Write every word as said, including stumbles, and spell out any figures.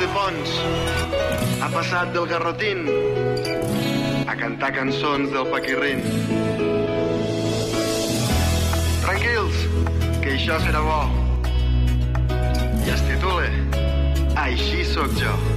Ildefons ha passat del garrotín a cantar cançons del paquirrín. Tranquils, que això serà bo. I es titula Així sóc jo.